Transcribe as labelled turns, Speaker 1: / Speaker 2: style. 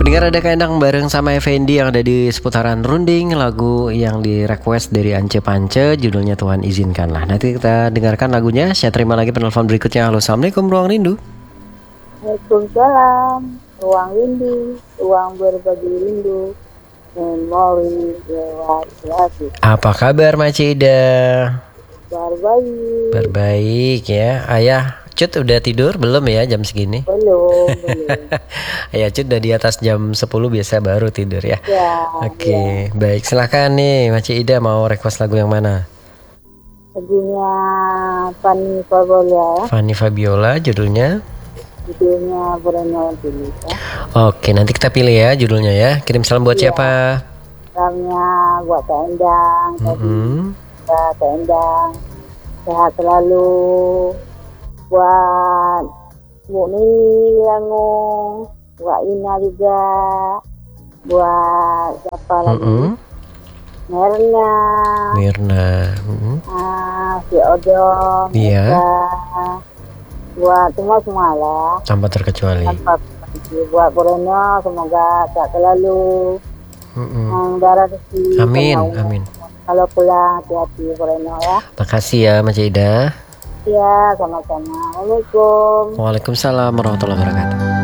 Speaker 1: Dengar ada Kendang bareng sama Effendi yang ada di seputaran Runding. Lagu yang di request dari Ance Pance, judulnya Tuhan Izinkanlah. Nanti kita dengarkan lagunya. Saya terima lagi penelpon berikutnya. Halo, Assalamualaikum Ruang Rindu.
Speaker 2: Waalaikumsalam. Ruang rindu, ruang berbagi rindu, memori lewat hati.
Speaker 1: Apa kabar Macida?
Speaker 2: Berbagi.
Speaker 1: Berbaik ya. Ayah Cut udah tidur belum ya jam segini?
Speaker 2: Belum.
Speaker 1: Ayah Cut udah di atas jam 10 biasa baru tidur ya.
Speaker 2: Ya.
Speaker 1: Oke, baik. Silahkan nih Macida mau request lagu yang mana?
Speaker 2: Lagunya Fanny Fabiola,
Speaker 1: Fanny Fabiola judulnya.
Speaker 2: judulnya Berenang Pilih.
Speaker 1: Oke, nanti kita pilih ya judulnya ya. Kirim salam buat siapa?
Speaker 2: Salamnya buat Kak Endang,
Speaker 1: Mm-mm.
Speaker 2: Kak Endang, sehat selalu. Buat Bu Nini Langung, buat Ina juga, buat siapa lagi? Mirna, si Odong,
Speaker 1: Iya.
Speaker 2: buat semua lah.
Speaker 1: Tanpa terkecuali.
Speaker 2: Buat Boreno, semoga tak selalu darah rezeki.
Speaker 1: Amin.
Speaker 2: Kalau pulang hati-hati Boreno ya.
Speaker 1: Makasih ya Macida.
Speaker 2: Iya, sama-sama. Assalamualaikum.
Speaker 1: Waalaikumsalam warahmatullahi wabarakatuh.